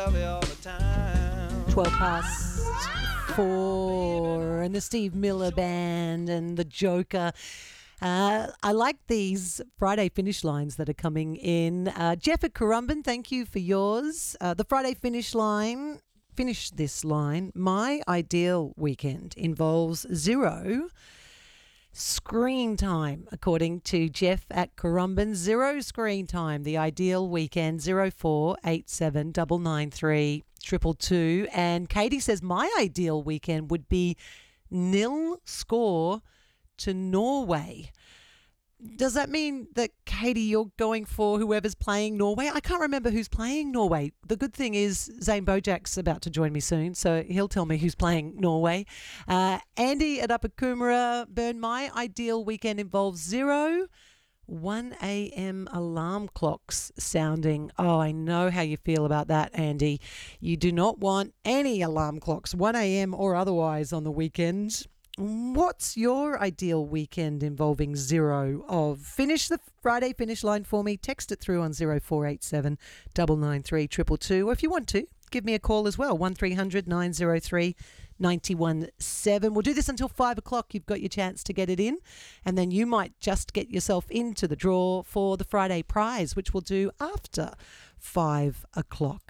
4 and the Steve Miller Band and the Joker. I like these Friday finish lines that are coming in. Jeff at Currumbin, thank you for yours. The Friday finish this line. My ideal weekend involves 0 screen time, according to Jeff at Currumbin. 0 screen time, the ideal weekend. 0487 993 222. And Katie says, my ideal weekend would be 0 score to Norway. Does that mean that, Katie, you're going for whoever's playing Norway? I can't remember who's playing Norway. The good thing is Zane Bojak's about to join me soon, so he'll tell me who's playing Norway. Andy at Upper Coomera, Burn, my ideal weekend involves 0 1 a.m. alarm clocks sounding. Oh, I know how you feel about that, Andy. You do not want any alarm clocks, 1 a.m. or otherwise, on the weekend. What's your ideal weekend involving 0 of? Finish the Friday finish line for me. Text it through on 0487 993 222. Or if you want to, give me a call as well, 1300 903 917. We'll do this until 5 o'clock. You've got your chance to get it in. And then you might just get yourself into the draw for the Friday prize, which we'll do after 5 o'clock.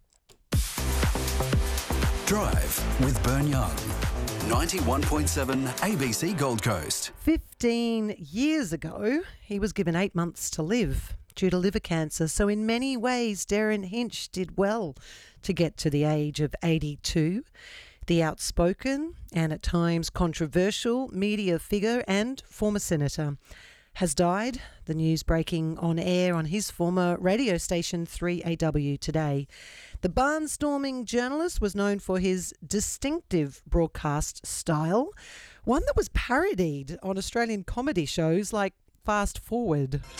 Drive with Burn Young. 91.7 ABC Gold Coast. 15 years ago, he was given 8 months to live due to liver cancer. So in many ways, Darren Hinch did well to get to the age of 82. The outspoken and at times controversial media figure and former senator has died. The news breaking on air on his former radio station 3AW today. The barnstorming journalist was known for his distinctive broadcast style, one that was parodied on Australian comedy shows like Fast Forward. Leading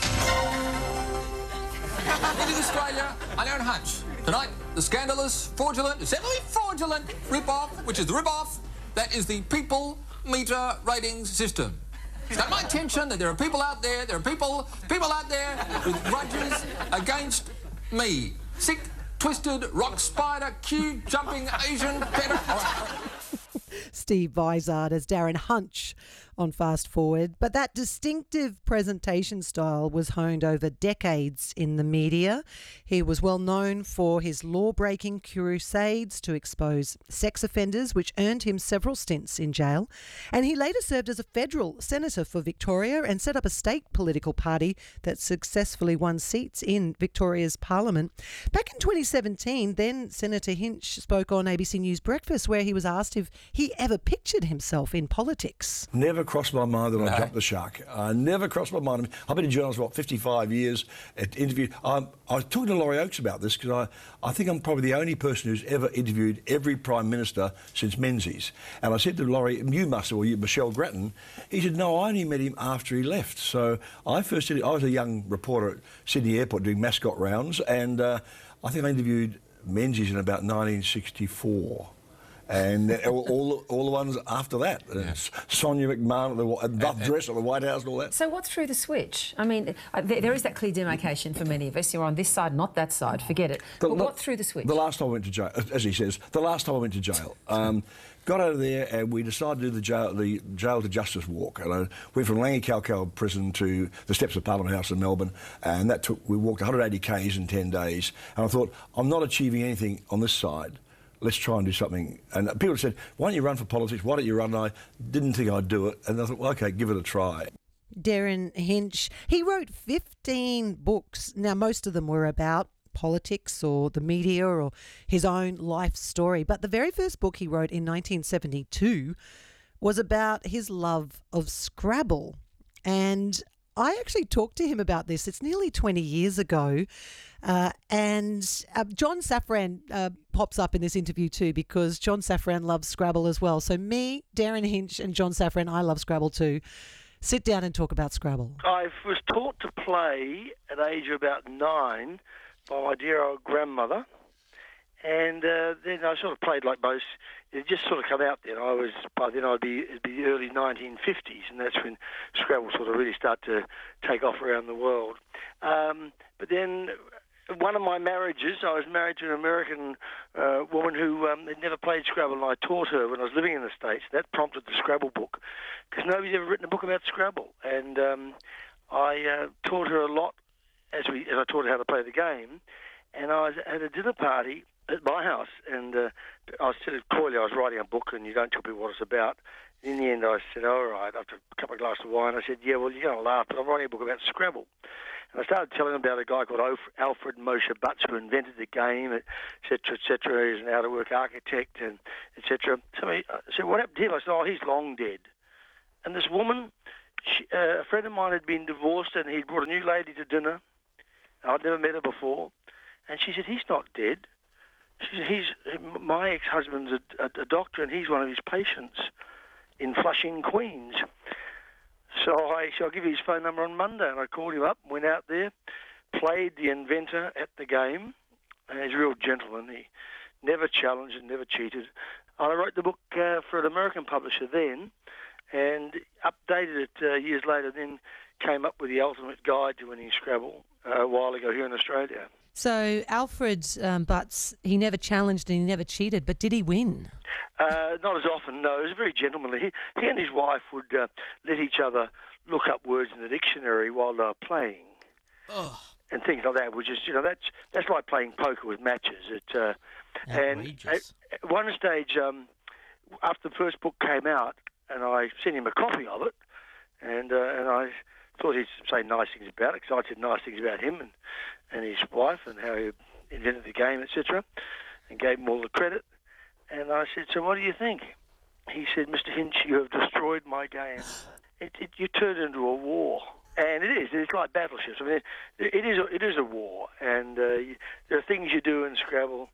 Australia, on Aaron Hunch. Tonight, the scandalous, fraudulent, deceptively fraudulent rip-off, which is the rip-off, that is the People Meter Ratings System. It's got my attention that there are people out there, people out there with grudges against me. Sick, twisted, rock spider, queue-jumping Asian pedophile. Steve Vizard as Darren Hunch on Fast Forward. But that distinctive presentation style was honed over decades in the media. He was well known for his law-breaking crusades to expose sex offenders, which earned him several stints in jail. And he later served as a federal senator for Victoria and set up a state political party that successfully won seats in Victoria's parliament. Back in 2017, then Senator Hinch spoke on ABC News Breakfast, where he was asked if he ever pictured himself in politics. Never crossed my mind that I'd jump the shark. Never crossed my mind. I've been in journalism, 55 years, interviewed. I was talking to Laurie Oakes about this because I think I'm probably the only person who's ever interviewed every Prime Minister since Menzies. And I said to Laurie, you must, or you, Michelle Grattan. He said, no, I only met him after he left. So I was a young reporter at Sydney Airport doing mascot rounds, and I think I interviewed Menzies in about 1964. And all the ones after that. Yeah. Sonia McMahon, the buff dress at the White House and all that. So what threw the switch? I mean, there is that clear demarcation for many of us. You're on this side, not that side. Forget it. But what threw the switch? The last time I went to jail, as he says, got out of there and we decided to do the jail to justice walk. And I went from Langy-Kalkal prison to the steps of Parliament House in Melbourne, and we walked 180 k's in 10 days. And I thought, I'm not achieving anything on this side. Let's try and do something. And people said, why don't you run for politics? Why don't you run? And I didn't think I'd do it. And I thought, well, OK, give it a try. Darren Hinch, he wrote 15 books. Now, most of them were about politics or the media or his own life story. But the very first book he wrote in 1972 was about his love of Scrabble. And I actually talked to him about this. It's nearly 20 years ago. And John Safran pops up in this interview too, because John Safran loves Scrabble as well. So me, Darren Hinch and John Safran, I love Scrabble too. Sit down and talk about Scrabble. I was taught to play at age of about 9 by my dear old grandmother. And then I sort of played like most. It just sort of come out then. It'd be the early 1950s, and that's when Scrabble sort of really started to take off around the world. But then one of my marriages, I was married to an American woman who had never played Scrabble, and I taught her when I was living in the States. That prompted the Scrabble book, because nobody's ever written a book about Scrabble. And I taught her a lot as I taught her how to play the game. And I was at a dinner party at my house, and I said coyly, I was writing a book, and you don't tell people what it's about. In the end, I said, all right, after a couple of glasses of wine, I said, yeah, well, you're going to laugh, but I'm writing a book about Scrabble. And I started telling them about a guy called Alfred Moshe Butts, who invented the game, et cetera, he's an out-of-work architect, and et cetera. So I said, what happened to him? I said, oh, he's long dead. And this woman, a friend of mine had been divorced, and he'd brought a new lady to dinner. I'd never met her before. And she said, he's not dead. She said, my ex-husband's a doctor, and he's one of his patients in Flushing, Queens. So I said, I'll give you his phone number on Monday. And I called him up, went out there, played the inventor at the game. And he's a real gentleman. He never challenged and never cheated. And I wrote the book for an American publisher then, and updated it years later, then came up with the ultimate guide to winning Scrabble a while ago here in Australia. So Alfred Butts, he never challenged and he never cheated, but did he win? Not as often, no. He was very gentlemanly. He and his wife would let each other look up words in the dictionary while they were playing. Oh. And things like that, which is, that's like playing poker with matches. And at one stage, after the first book came out, and I sent him a copy of it, and I thought he'd say nice things about it, because I said nice things about him and his wife and how he invented the game, etc., and gave him all the credit. And I said, so what do you think? He said, Mr. Hinch, you have destroyed my game. You turned into a war. And it is. It's like battleships. I mean, it is a war. And there are things you do in Scrabble.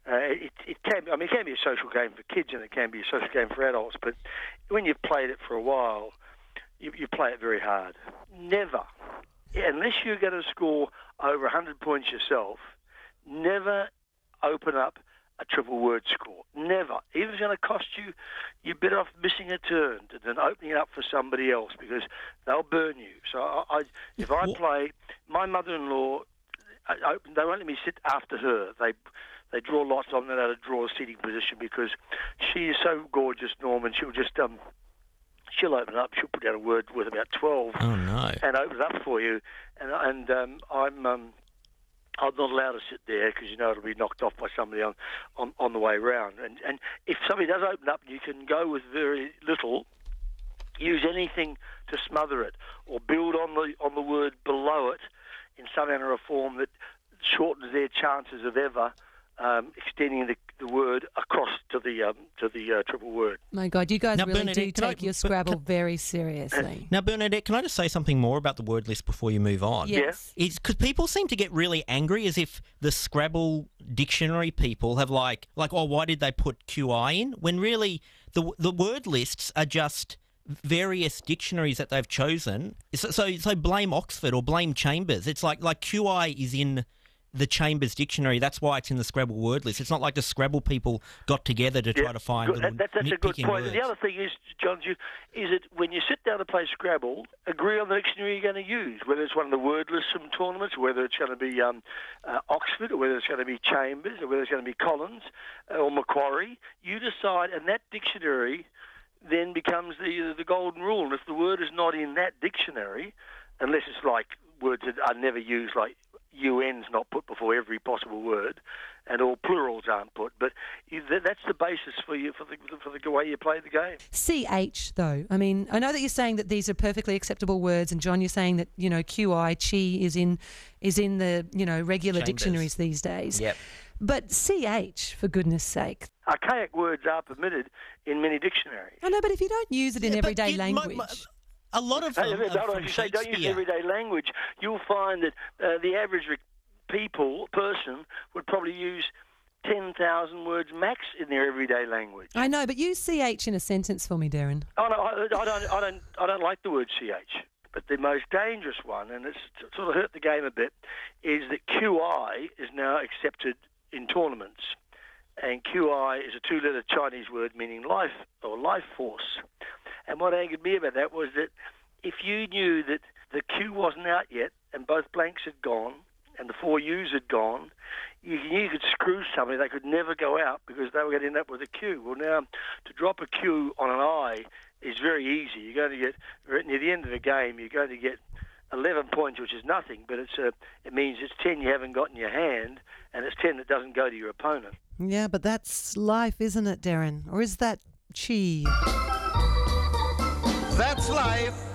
It can be a social game for kids, and it can be a social game for adults. But when you've played it for a while, you play it very hard. Never, unless you're going to score over 100 points yourself, never open up a triple word score. Never. Even if it's going to cost you, you're better off missing a turn than opening it up for somebody else, because they'll burn you. So if I play, my mother-in-law, they won't let me sit after her. They draw lots on how to draw a seating position, because she is so gorgeous, Norman. She'll just she'll open it up. She'll put down a word worth about 12. Oh no! And open it up for you. And I'm not allowed to sit there, because it'll be knocked off by somebody on the way round. And if somebody does open up, you can go with very little. Use anything to smother it, or build on the word below it in some manner or form that shortens their chances of ever extending the word across to the triple word. My God, you guys now, really Bernadette, do take your Scrabble very seriously. Now, Bernadette, can I just say something more about the word list before you move on? Yes. Because people seem to get really angry, as if the Scrabble dictionary people have like, oh, why did they put QI in? When really the word lists are just various dictionaries that they've chosen. So blame Oxford or blame Chambers. It's like QI is in the Chambers Dictionary. That's why it's in the Scrabble word list. It's not like the Scrabble people got together to try to find little That's a good point. words. And the other thing is, John, is that when you sit down to play Scrabble, agree on the dictionary you're going to use, whether it's one of the word lists from tournaments, whether it's going to be Oxford, or whether it's going to be Chambers, or whether it's going to be Collins or Macquarie. You decide, and that dictionary then becomes the golden rule. And if the word is not in that dictionary, unless it's like words that are never used, like UN's not put before every possible word, and all plurals aren't put. But that's the basis for the way you play the game. CH, though. I mean, I know that you're saying that these are perfectly acceptable words, and John, you're saying that QI, chi is in the regular Chambers. Dictionaries these days. Yep. But CH, for goodness sake. Archaic words are permitted in many dictionaries. I know, but if you don't use it in everyday language. A lot of don't use everyday language. You'll find that the average person would probably use 10,000 words max in their everyday language. I know, but use CH in a sentence for me, Darren. Oh no, I don't like the word CH. But the most dangerous one, and it's sort of hurt the game a bit, is that QI is now accepted in tournaments. And QI is a two-letter Chinese word meaning life or life force. And what angered me about that was that if you knew that the Q wasn't out yet and both blanks had gone and the 4 U's had gone, you could screw somebody. They could never go out because they were going to end up with a Q. Well, now, to drop a Q on an I is very easy. You're going to get, near the end of the game, you're going to get 11 points, which is nothing, but it means it's 10 you haven't got in your hand, and it's 10 that doesn't go to your opponent. Yeah, but that's life, isn't it, Darren? Or is that chi? That's life.